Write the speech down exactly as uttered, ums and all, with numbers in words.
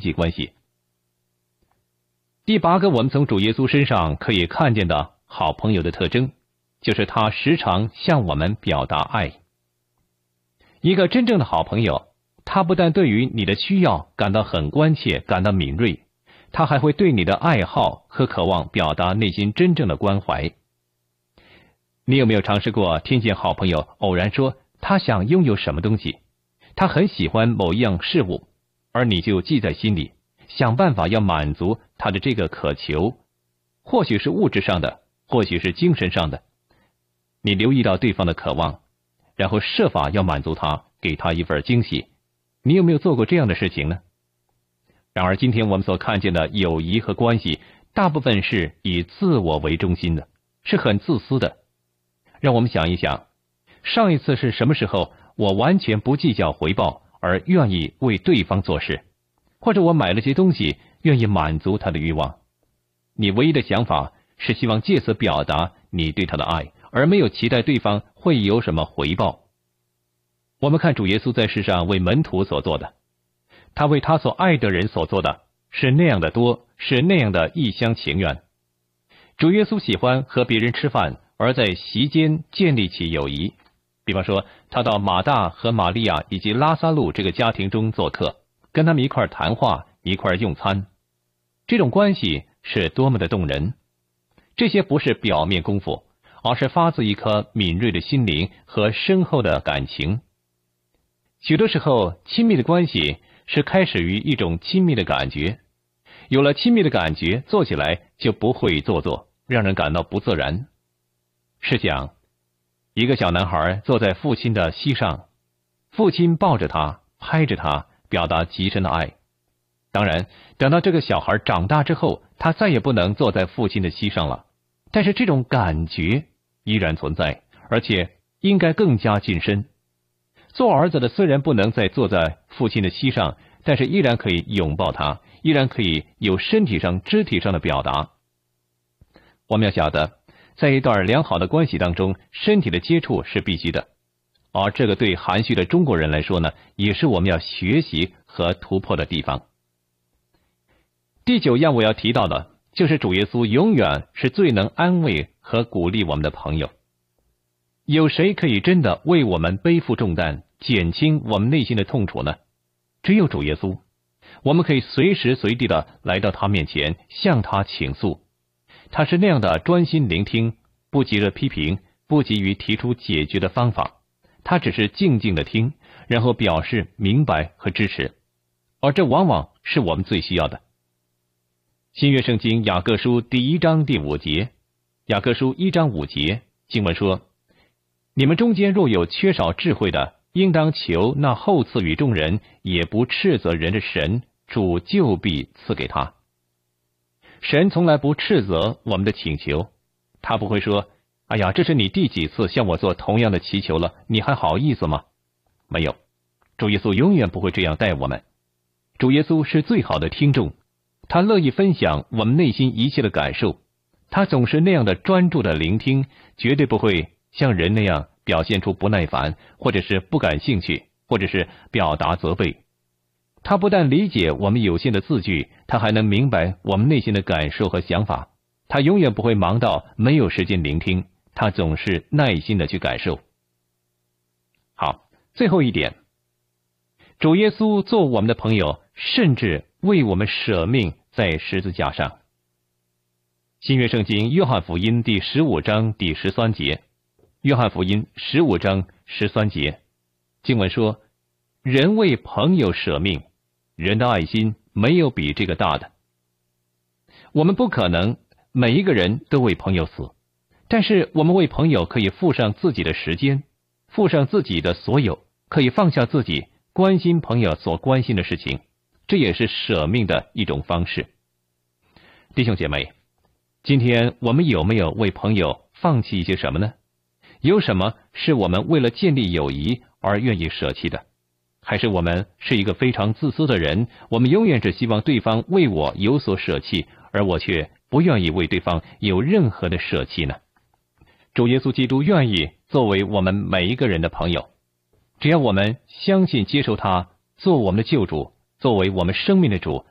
际关系。第八个我们从主耶稣身上可以看见的好朋友的特征，就是他时常向我们表达爱。一个真正的好朋友，他不但对于你的需要感到很关切，感到敏锐，他还会对你的爱好和渴望表达内心真正的关怀。你有没有尝试过听见好朋友偶然说他想拥有什么东西，他很喜欢某一样事物，而你就记在心里，想办法要满足他的这个渴求，或许是物质上的，或许是精神上的。你留意到对方的渴望，然后设法要满足他，给他一份惊喜。你有没有做过这样的事情呢？然而今天我们所看见的友谊和关系，大部分是以自我为中心的，是很自私的。让我们想一想，上一次是什么时候我完全不计较回报，而愿意为对方做事，或者我买了些东西，愿意满足他的欲望。你唯一的想法是希望借此表达你对他的爱，而没有期待对方会有什么回报。我们看主耶稣在世上为门徒所做的，他为他所爱的人所做的是那样的多，是那样的一厢情愿。主耶稣喜欢和别人吃饭，而在席间建立起友谊。比方说，他到马大和玛利亚以及拉撒路这个家庭中做客，跟他们一块谈话，一块用餐。这种关系是多么的动人！这些不是表面功夫，而是发自一颗敏锐的心灵和深厚的感情。许多时候，亲密的关系是开始于一种亲密的感觉，有了亲密的感觉，做起来就不会做作，让人感到不自然。试想，一个小男孩坐在父亲的膝上，父亲抱着他，拍着他，表达极深的爱。当然，等到这个小孩长大之后，他再也不能坐在父亲的膝上了，但是这种感觉依然存在，而且应该更加近身。做儿子的虽然不能再坐在父亲的膝上，但是依然可以拥抱他，依然可以有身体上、肢体上的表达。我们要晓得，在一段良好的关系当中，身体的接触是必须的，而这个对含蓄的中国人来说呢，也是我们要学习和突破的地方。第九样我要提到的，就是主耶稣永远是最能安慰和鼓励我们的朋友。有谁可以真的为我们背负重担，减轻我们内心的痛楚呢？只有主耶稣。我们可以随时随地的来到他面前，向他倾诉。他是那样的专心聆听，不急着批评，不急于提出解决的方法，他只是静静的听，然后表示明白和支持，而这往往是我们最需要的。新约圣经雅各书第一章第五节，雅各书一章五节，经文说：你们中间若有缺少智慧的，应当求那厚赐与众人，也不斥责人的神，主就必赐给他。神从来不斥责我们的请求，他不会说：哎呀，这是你第几次向我做同样的祈求了，你还好意思吗？没有，主耶稣永远不会这样待我们。主耶稣是最好的听众，他乐意分享我们内心一切的感受，他总是那样的专注的聆听，绝对不会像人那样表现出不耐烦，或者是不感兴趣，或者是表达责备。他不但理解我们有限的字句，他还能明白我们内心的感受和想法。他永远不会忙到没有时间聆听，他总是耐心的去感受。好，最后一点，主耶稣做我们的朋友，甚至为我们舍命在十字架上。新约圣经约翰福音第十五章第十三节，约翰福音十五章十三节，经文说：人为朋友舍命，人的爱心没有比这个大的。我们不可能每一个人都为朋友死，但是我们为朋友可以付上自己的时间，付上自己的所有，可以放下自己，关心朋友所关心的事情，这也是舍命的一种方式。弟兄姐妹，今天我们有没有为朋友放弃一些什么呢？有什么是我们为了建立友谊而愿意舍弃的？还是我们是一个非常自私的人，我们永远只希望对方为我有所舍弃，而我却不愿意为对方有任何的舍弃呢？主耶稣基督愿意作为我们每一个人的朋友，只要我们相信接受他做我们的救主，作为我们生命的主，